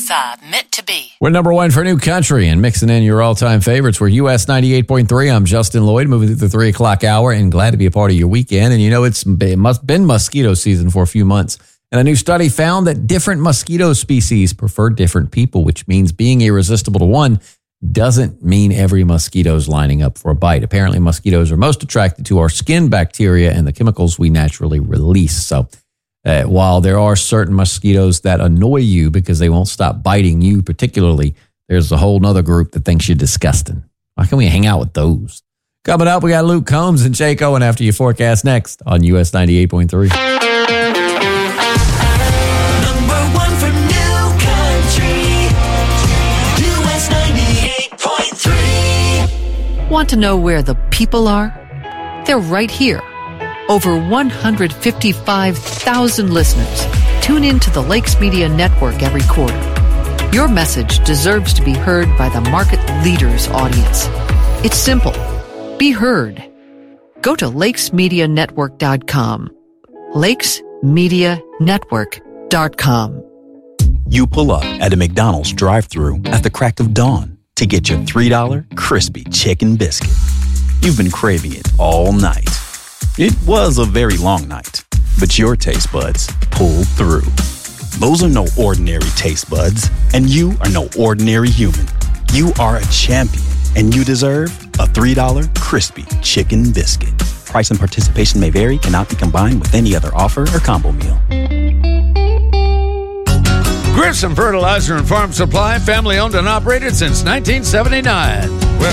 105, meant to be. We're number one for New Country and mixing in your all-time favorites. We're US 98.3. I'm Justin Lloyd, moving through the 3 o'clock hour and glad to be a part of your weekend. And you know, it's been mosquito season for a few months. And a new study found that different mosquito species prefer different people, which means being irresistible to one doesn't mean every mosquito's lining up for a bite. Apparently, mosquitoes are most attracted to our skin bacteria and the chemicals we naturally release. So while there are certain mosquitoes that annoy you because they won't stop biting you particularly, there's a whole nother group that thinks you're disgusting. Why can't we hang out with those? Coming up, we got Luke Combs and Jake Owen after your forecast next on US 98.3. Want to know where the people are? They're right here. Over 155,000 listeners tune into the Lakes Media Network every quarter. Your message deserves to be heard by the market leader's audience. It's simple. Be heard. Go to lakesmedianetwork.com. lakesmedianetwork.com. You pull up at a McDonald's drive-thru at the crack of dawn to get your $3 crispy chicken biscuit. You've been craving it all night. It was a very long night, but your taste buds pulled through. Those are no ordinary taste buds, and you are no ordinary human. You are a champion, and you deserve a $3 crispy chicken biscuit. Price and participation may vary, cannot be combined with any other offer or combo meal. Grissom Fertilizer and Farm Supply, family owned and operated since 1979. When